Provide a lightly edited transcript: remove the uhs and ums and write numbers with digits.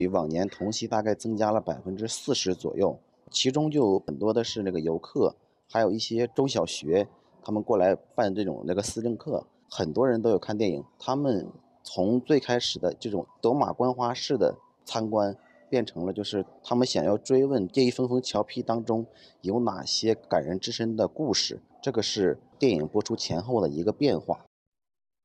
比往年同期大概增加了40%左右，其中就有很多的是那个游客，还有一些中小学，他们过来办这种思政课，很多人都有看电影。他们从最开始的这种走马观花式的参观，变成了就是他们想要追问这一封封侨批当中有哪些感人至深的故事，这个是电影播出前后的一个变化。